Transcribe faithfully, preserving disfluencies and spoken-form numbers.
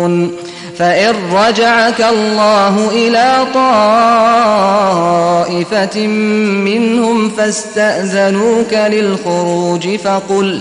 يعلمون فإن رجعك الله إلى طائفة منهم فاستأذنوك للخروج فقل